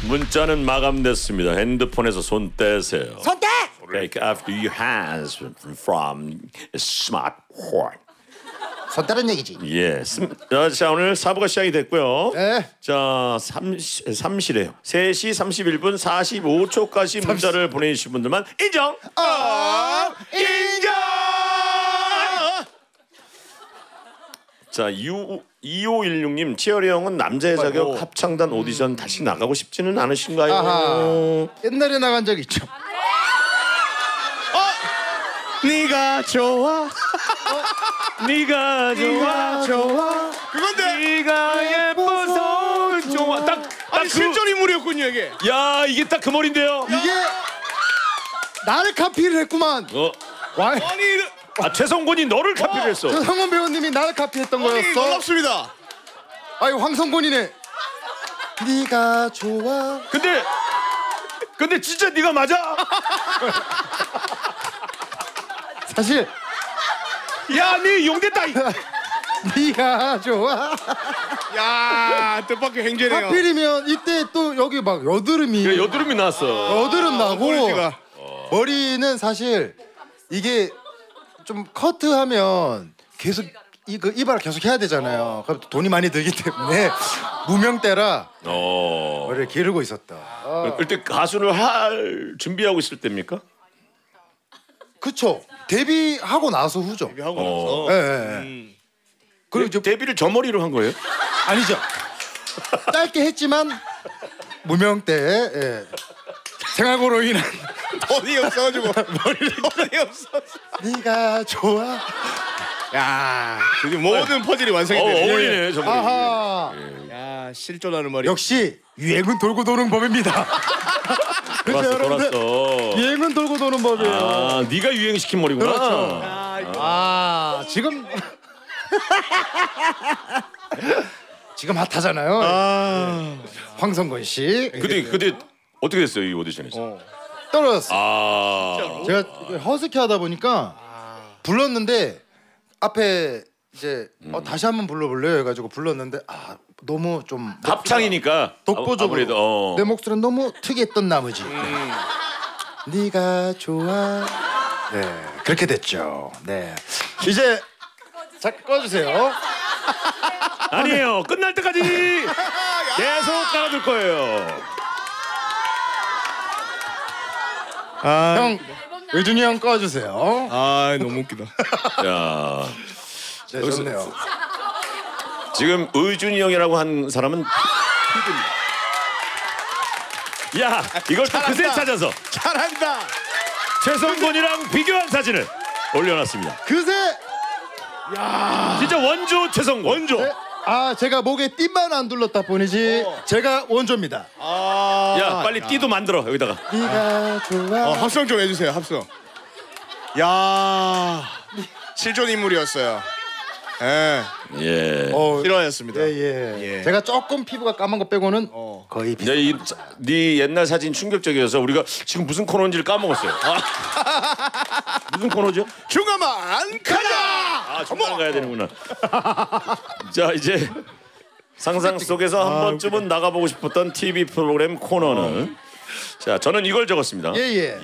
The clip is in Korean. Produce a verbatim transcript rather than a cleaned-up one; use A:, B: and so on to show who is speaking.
A: 문자는 마감됐습니다. 핸드폰에서 손 떼세요.
B: 손 떼!
A: Take off your hands from a smartphone.
B: 손 떼는 얘기지.
A: 예. 스- 자, 자, 오늘 사 부가 시작이 됐고요.
B: 네.
A: 자, 삼시, 삼시래요. 세 시 삼십일 분 사십오 초까지 문자를 보내주신 분들만 인정!
B: 어,
A: 인정! 자, 이오일육 님, 치어리 형은 남자의 자격
B: 아이고.
A: 합창단 오디션 다시 나가고 싶지는 않으신가요?
B: 아하. 옛날에 나간 적 있죠.
C: 네가 좋아.
A: 네가 좋아,
C: 좋아. 그건데.
A: 네가 예뻐서 좋아. 딱, 딱
C: 아니
A: 그,
C: 실존 인물이었군요 이게.
A: 야, 이게 딱 그 머리인데요.
B: 이게 나를 카피를 했구만.
A: 어,
B: 와,
C: 아니,
A: 아, 최성곤이 너를 카피를 했어.
B: 성원 배우님이 나를 카피했던
C: 아니
B: 거였어.
C: 놀랍습니다.
B: 아유, 황성곤이네. 네가 좋아.
A: 근데, 근데 진짜 네가 맞아.
B: 사실
A: 야, 네 용됐다.
B: 네가 좋아.
C: 야 뜻밖의 행제네요.
B: 하필이면 이때 또 여기 막 여드름이
A: 그래, 여드름이 났어.
B: 여드름 나고
C: 머리띠가.
B: 머리는 사실 이게 좀 커트하면 계속 이 그 이발을 계속 해야 되잖아요. 그럼 돈이 많이 들기 때문에 무명때라
A: 어.
B: 머리를 기르고 있었다. 아.
A: 그때 가수를 할 준비하고 있을 때입니까?
B: 그쵸. 데뷔하고 나서 후죠.
C: 하고
A: 어.
C: 나서.
B: 예, 예, 예.
C: 음.
B: 그리고
A: 데-
B: 이제
A: 데뷔를 저 머리로 한 거예요?
B: 아니죠. 짧게 했지만 무명때 예. 생활고로 인한
C: 돈이 없어가지고 머리를 돈이 없어.
B: 네가 좋아.
C: 야 드디어 모든 퍼즐이 완성이
A: 어,
C: 되네.
A: 어울리네 저 머리.
B: 아하.
C: 야 실존하는 머리.
B: 역시 유행은 돌고 도는 법입니다. 그렇죠,
A: 돌았어,
B: 여러분들?
A: 돌았어.
B: 유행은 돌고 도는 법이에요.
A: 아, 네가 유행시킨 머리구나.
B: 그렇죠.
C: 아, 이거.
B: 아, 지금 지금 핫하잖아요.
C: 아.
B: 황성건 씨
A: 근데 근데 어떻게 됐어요 이 오디션에서?
C: 어.
B: 떨어졌어.
A: 아,
B: 제가 허스키 하다 보니까 불렀는데 앞에 이제 어, 다시 한번 불러볼래요 해가지고 불렀는데 아 너무 좀
A: 합창이니까
B: 독보적으로
A: 아무래도 어.
B: 내 목소리는 너무 특이했던 나머지
C: 음.
B: 네가 좋아. 네 그렇게 됐죠. 네 이제 자 꺼주세요.
A: 아니에요. 끝날 때까지 계속 깔아둘 거예요.
C: 아.
B: 형 의준이 형 꺼주세요.
C: 아 너무 웃기다.
A: 야,
B: 네 좋네요.
A: 지금 의준이 형이라고 한 사람은 야, 이걸 또 그새 찾아서
C: 잘한다.
A: 최성곤이랑 비교한 사진을 올려놨습니다.
B: 그새
A: 진짜 원조 최성곤. 원조.
B: 네, 아 제가 목에 띠만 안 둘렀다 뿐이지 제가 원조입니다.
C: 아.
A: 야, 빨리 띠도 만들어 여기다가.
B: 네가 좋아.
C: 어, 합성 좀 해주세요. 합성. 야 실존 인물이었어요. 예.
A: 예.
B: 어,
C: 실화였습니다.
B: 예, 예.
C: 예.
B: 제가 조금 피부가 까만 거 빼고는
C: 어.
B: 거의 비슷.
A: 네, 이, 네 옛날 사진 충격적이어서 우리가 지금 무슨 코너인지를 까먹었어요. 아. 무슨 코너죠?
C: 중간만 가자.
A: 아, 중간 가야 되는구나. 자, 이제 상상 속에서 한 번쯤은 나가보고 싶었던 티비 프로그램 코너는 자, 저는 이걸 적었습니다.
B: 예, 예.